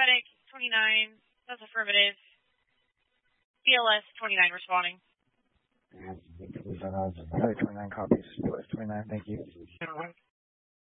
Paramedic 29, that's affirmative. BLS 29 responding. Paramedic 29 copies. BLS 29, thank you.